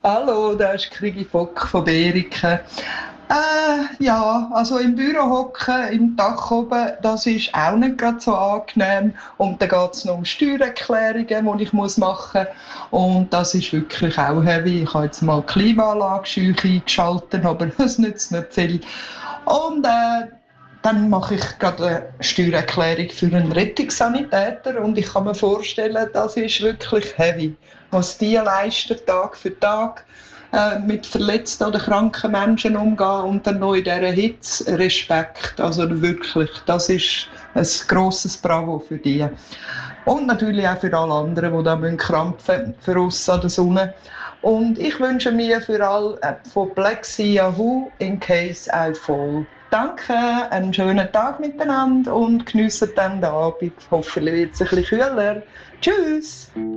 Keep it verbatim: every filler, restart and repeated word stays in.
Hallo, da ist Krigi Fock von Beriken. Äh, ja, also im Büro hocken, im Dach oben, das ist auch nicht gerade so angenehm. Und dann geht es noch um Steuererklärungen, die ich muss machen muss. Und das ist wirklich auch heavy. Ich habe jetzt mal die Klimaanlage scheu eingeschaltet, aber es nützt nicht viel. Und äh, dann mache ich gerade eine Steuererklärung für einen Rettungssanitäter und ich kann mir vorstellen, das ist wirklich heavy, was die leisten Tag für Tag äh, mit verletzten oder kranken Menschen umgehen und dann noch in dieser Hitze. Respekt, also wirklich, das ist ein grosses Bravo für die. Und natürlich auch für alle anderen, die da krampfen für uns an der Sonne. Und ich wünsche mir für alle äh, von Black Sea Yahoo in case I fall. Danke, einen schönen Tag miteinander und geniessen dann den Abend. Hoffentlich wird es ein bisschen kühler. Tschüss!